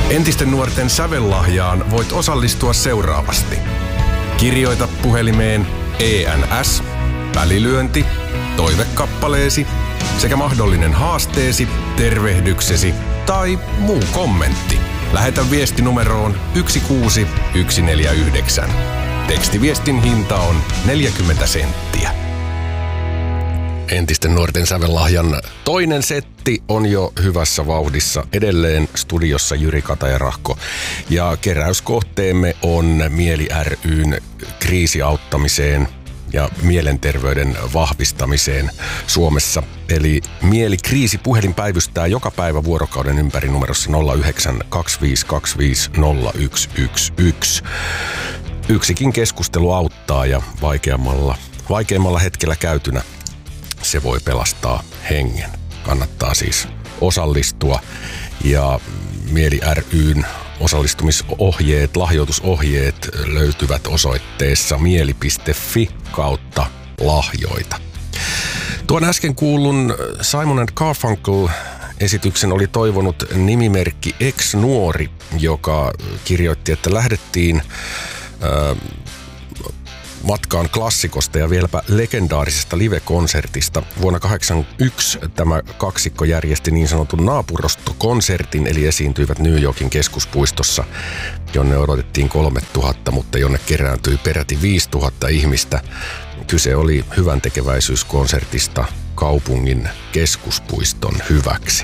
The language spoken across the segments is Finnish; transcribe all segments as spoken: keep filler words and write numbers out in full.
Entisten nuorten sävellahjaan voit osallistua seuraavasti. Kirjoita puhelimeen E N S, välilyönti, toivekappaleesi sekä mahdollinen haasteesi, tervehdyksesi tai muu kommentti. Lähetä viesti numeroon yksi kuusi yksi neljä yhdeksän. Tekstiviestin hinta on neljäkymmentä senttiä. Entisten nuorten sävellahjan toinen setti on jo hyvässä vauhdissa. Edelleen studiossa Jyri Katajarahko. Ja keräyskohteemme on Mieli ry:n kriisiauttamiseen ja mielenterveyden vahvistamiseen Suomessa. Eli Mieli kriisi puhelin päivystää joka päivä vuorokauden ympäri numerossa nolla yhdeksän kaksi viisi kaksi viisi nolla yksi yksi yksi. Yksikin keskustelu auttaa ja vaikeammalla, vaikeammalla hetkellä käytynä se voi pelastaa hengen. Kannattaa siis osallistua ja Mieli ry:n osallistumisohjeet, lahjoitusohjeet löytyvät osoitteessa mieli piste fi kautta lahjoita. Tuon äsken kuullun Simon and Garfunkel esityksen oli toivonut nimimerkki Ex-nuori, joka kirjoitti, että lähdettiin äh, matkaan klassikosta ja vieläpä legendaarisesta live-konsertista. Vuonna kahdeksankymmentäyksi tämä kaksikko järjesti niin sanotun naapurustokonsertin, eli esiintyivät New Yorkin keskuspuistossa, jonne odotettiin kolmetuhatta, mutta jonne kerääntyi peräti viisituhatta ihmistä. Kyse oli hyväntekeväisyyskonsertista kaupungin keskuspuiston hyväksi.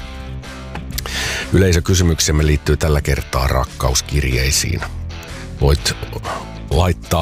Yleisökysymyksemme liittyy tällä kertaa rakkauskirjeisiin. Voit laittaa